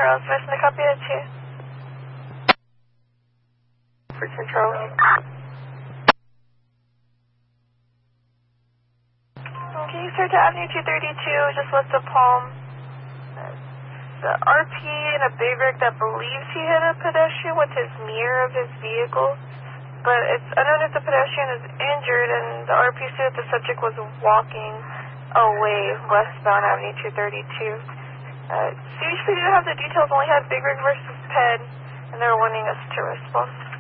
Charles. West in the copy that too. For Charles. Okay, sir, to Avenue 232, just left of Palm. The RP in a big rig that believes he hit a pedestrian with his mirror of his vehicle, but it's unknown if the pedestrian is injured, and the RP said the subject was walking away westbound Avenue 232. CHP didn't have the details, only had big rig versus PED, and they were wanting us to respond.